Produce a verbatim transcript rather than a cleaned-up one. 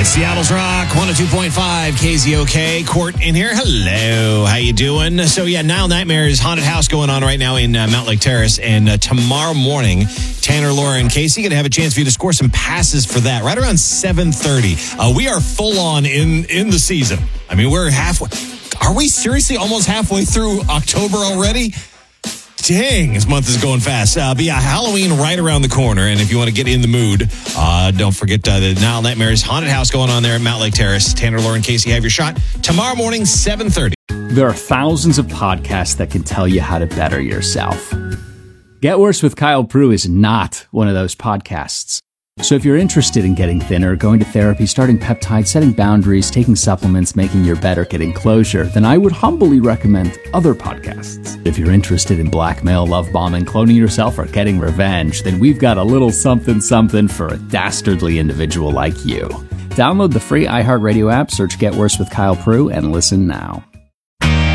It's Seattle's Rock, one oh two point five K Z O K. Court in here. Hello. How you doing? So, yeah, Nile Nightmares Haunted House going on right now in uh, Mount Lake Terrace. And uh, tomorrow morning, Tanner, Laura, and Casey going to have a chance for you to score some passes for that right around seven thirty. Uh, we are full on in, in the season. I mean, we're halfway. Are we seriously almost halfway through October already? Dang, this month is going fast. Uh, but yeah, Halloween right around the corner. And if you want to get in the mood, uh, don't forget uh, the Nile Nightmares Haunted House going on there at Mount Lake Terrace. Tanner, Laura, and Casey have your shot tomorrow morning, seven thirty. There are thousands of podcasts that can tell you how to better yourself. Get Worse with Kyle Prue is not one of those podcasts. So if you're interested in getting thinner, going to therapy, starting peptides, setting boundaries, taking supplements, making your better, getting closure, then I would humbly recommend other podcasts. If you're interested in blackmail, love bombing, cloning yourself, or getting revenge, then we've got a little something something for a dastardly individual like you. Download the free iHeartRadio app, search Get Worse with Kyle Prue, and listen now.